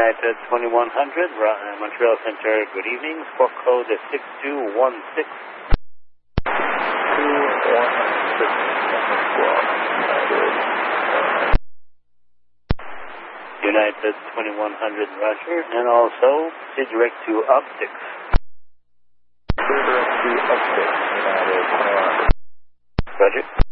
United 2100, Montreal Center, good evening. Squawk code is 6216. 216, United 2100, Roger. And also, say direct to optics. Direct to optics, United 2100. Roger.